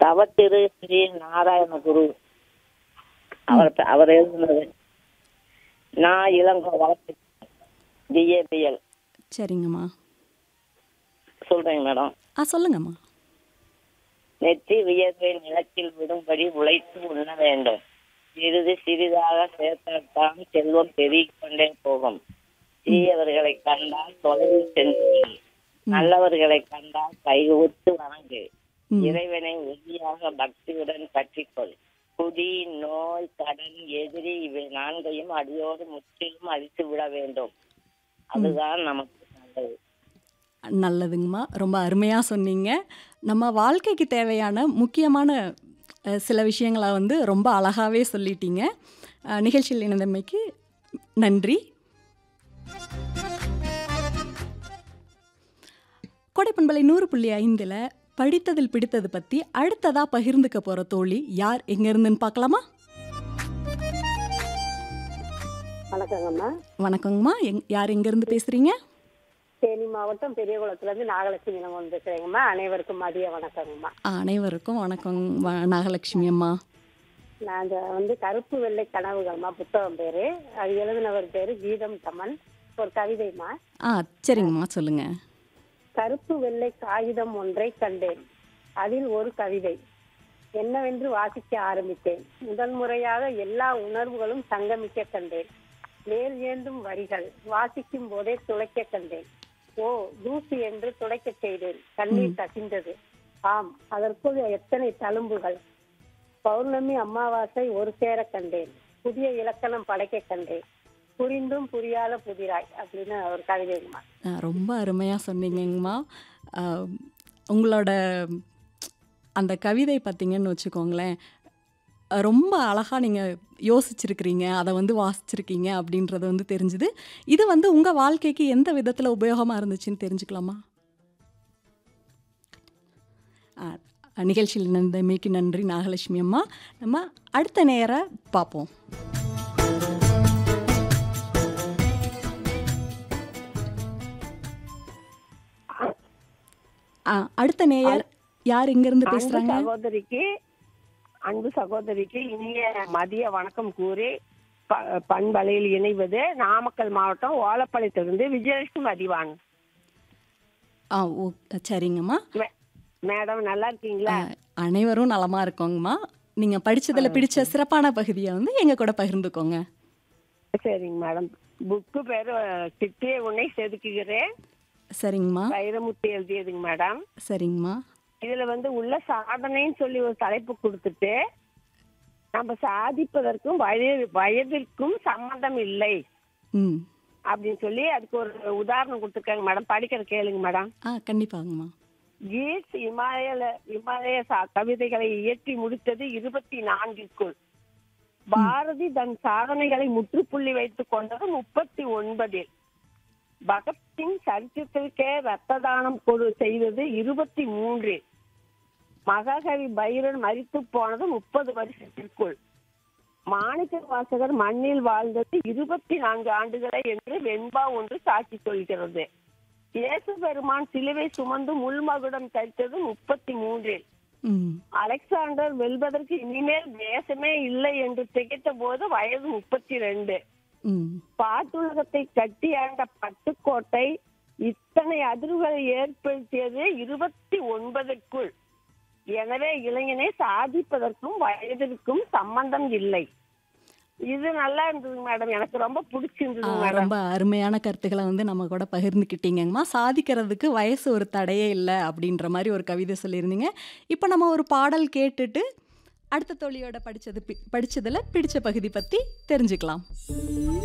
தவத்திரு ஸ்ரீ நாராயண குரு அவர் எழுதுனது. நான் இளங்கோ வளர்ச்சி பிஏபிஎல். சரிங்கம்மா. சொல்றேங்க மேடம். சொல்லுங்கம்மா. நெற்றி வியர்வை நிலத்தில் விடும்படி உழைத்து உண்ண வேண்டும். சிறிது சிறிதாக சேர்த்தான் செல்வம் பெருகிக் கொண்டே போகும். தீயவர்களை கண்டால் தொலைவில் சென்று நல்லவர்களை கண்டால் கைகூத்து வணங்கு. இறைவனை உறுதியாக பக்தியுடன் கற்றிக்கொள். குடி, நோய், கடன், எதிரி இவை நான்கையும் அடியோடு முற்றிலும் அழித்து விட வேண்டும். அதுதான் நமக்கு நல்லது. நல்லதுங்கம்மா, ரொம்ப அருமையாக சொன்னீங்க. நம்ம வாழ்க்கைக்கு தேவையான முக்கியமான சில விஷயங்களை ரொம்ப அழகாகவே சொல்லிட்டீங்க. நிகழ்ச்சியில் இணைந்தமைக்கு நன்றி. கொடைப்பண்பலை 100.5 படித்ததில் பிடித்தது பற்றி அடுத்ததாக பகிர்ந்துக்க போகிற தோழி யார், எங்கேருந்துன்னு பார்க்கலாமா? வணக்கங்கம்மா. வணக்கங்கம்மா. யார் எங்கேருந்து பேசுகிறீங்க? தேனி மாவட்டம் பெரியகுளத்துலேருந்து நாகலட்சுமி நம்ம பேசுகிறேங்கம்மா. அனைவருக்கும் மதிய வணக்கங்கம்மா. அனைவருக்கும் வணக்கம் நாகலட்சுமி அம்மா. நான் கருப்பு வெள்ளை கனவுகள்மா புத்தகம் பேர். அது எழுதினவர் பேர் கீதம் தமன். ஒரு கவிதைமா. சரிங்கம்மா, சொல்லுங்க. கருப்பு வெள்ளை காகிதம் ஒன்றை கண்டேன். அதில் ஒரு கவிதை என்னவென்று வாசிக்க ஆரம்பித்தேன். முதல் முறையாக எல்லா உணர்வுகளும் சங்கமிக்க கண்டேன். மேல் ஏந்தும் வரிகள் வாசிக்கும் போதே துளைக்க கண்டேன். ஓ தூசி என்று துடைக்க செய்தேன். கண்ணீர் கசிந்தது. ஆம், அதற்குள் எத்தனை தழும்புகள். பௌர்ணமி அமாவாசை ஒரு சேர கண்டேன். புதிய இலக்கணம் படைக்க கண்டேன். புரிந்தும் புரியாத புதிராய் அப்படின்னு ஒரு கவிதைங்கம்மா. ரொம்ப அருமையாக சொன்னீங்கம்மா. உங்களோட அந்த கவிதை பார்த்தீங்கன்னு வச்சுக்கோங்களேன், ரொம்ப அழகாக நீங்கள் யோசிச்சிருக்கிறீங்க, அதை வாசிச்சிருக்கீங்க அப்படின்றது தெரிஞ்சுது. இது உங்கள் வாழ்க்கைக்கு எந்த விதத்தில் உபயோகமாக இருந்துச்சுன்னு தெரிஞ்சுக்கலாமா? நிகழ்ச்சியில் இணைந்தமைக்கு நன்றி நாகலட்சுமி அம்மா. நம்ம அடுத்த நேரம் பார்ப்போம். அடுத்த நேயர் யார், எங்கிருந்து பேசுறாங்க? அன்பு சகோதரிக்கு இனிய மதிய வணக்கம் கூறி பண்பலையில் இணைவது நாமக்கல் மாவட்டம் ஓலப்பாளையத்திலிருந்து விஜயலட்சுமி மதிவான். சரிங்கம்மா. மேடம் நல்லா இருக்கீங்களா? அனைவரும் நலமா இருக்கோங்கம்மா. நீங்க படிச்சதுல பிடிச்ச சிறப்பான பகுதியை எங்க கூட பகிர்ந்துக்கோங்க. சரிங்க மேடம். புக்கு பேரு சித்தியை உன்னை செதுக்குகிறேன். சரிங்கம்மா. வைரமுத்து எழுதியதுங்க மேடம். சரிங்கம்மா. இதுல உள்ள சாதனைன்னு சொல்லி ஒரு தலைப்பு கொடுத்துட்டு, நம்ம சாதிப்பதற்கும் வயதிற்கும் சம்பந்தம் இல்லை அப்படின்னு சொல்லி அதுக்கு ஒரு உதாரணம் கொடுத்துருக்காங்க மேடம். படிக்கிற கேளுங்க மேடம். கண்டிப்பாங்கம்மா. கீட்ஸ் இமாலய கவிதைகளை இயற்றி முடித்தது 24க்குள். பாரதி தன் சாதனைகளை முற்றுப்புள்ளி வைத்துக் கொண்டது 39. பகத்சிங் சரித்திரத்திற்கே ரத்த தானம் செய்தது 23. மகாகவி பைரன் மரித்து போனது 30 வருஷத்திற்குள். மாணிக்க வாசகர் மண்ணில் வாழ்ந்தது 24 ஆண்டுகளை என்று வெண்பா ஒன்று சாட்சி சொல்கிறது. இயேசு பெருமான் சிலுவை சுமந்து முள்மகுடம் தரித்தது 33. அலெக்சாண்டர் வெல்வதற்கு இனிமேல் தேசமே இல்லை என்று திகைத்த போது வயது 32. பாட்டுலகத்தை கட்டி ஆண்ட பட்டுக்கோட்டை இத்தனை அதிர்வுகளை ஏற்படுத்தியது 29க்குள். எனவே இளைஞனை சாதிப்பதற்கும் வயதிற்கும் சம்பந்தம் இல்லை. இது நல்லா இருந்தது மேடம். எனக்கு ரொம்ப பிடிச்சிருந்தது மேடம். ரொம்ப அருமையான கருத்துக்களை நம்ம கூட பகிர்ந்துக்கிட்டீங்கம்மா. சாதிக்கிறதுக்கு வயசு ஒரு தடையே இல்லை அப்படின்ற மாதிரி ஒரு கவிதை சொல்லியிருந்தீங்க. இப்போ நம்ம ஒரு பாடல் கேட்டுட்டு அடுத்த தோழியோட படிச்சதில் பிடிச்ச பகுதி பற்றி தெரிஞ்சுக்கலாம்.